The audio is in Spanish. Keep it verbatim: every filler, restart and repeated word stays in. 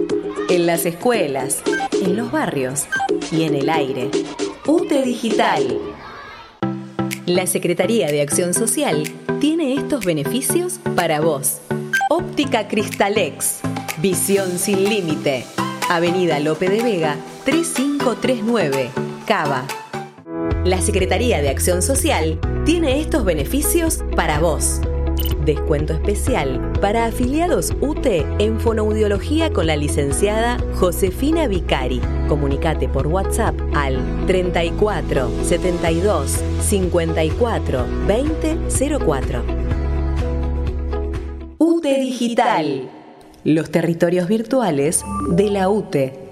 En las escuelas, en los barrios y en el aire. U T E Digital. La Secretaría de Acción Social tiene estos beneficios para vos. Óptica Cristalex. Visión sin límite. Avenida Lope de Vega, tres cinco tres nueve, Cava. La Secretaría de Acción Social tiene estos beneficios para vos. Descuento especial para afiliados U T E en fonoaudiología con la licenciada Josefina Vicari. Comunicate por WhatsApp al treinta y cuatro, setenta y dos, cincuenta y cuatro, veinte cero cuatro. U T E Digital. Los territorios virtuales de la U T E.